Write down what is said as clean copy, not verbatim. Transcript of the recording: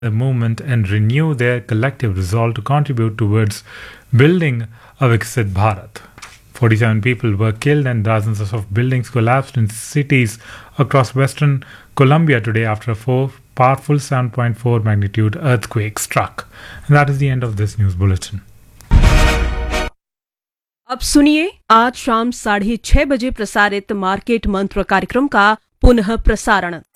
the movement and renew their collective resolve to contribute towards building a Viksit Bharat. 47 people were killed and dozens of buildings collapsed in cities across western Colombia today after a powerful 7.4 magnitude earthquake struck. And that is the end of this news bulletin. अब सुनिए आज शाम 6:30 बजे प्रसारित market मंत्र कार्यक्रम का पुनः प्रसारण।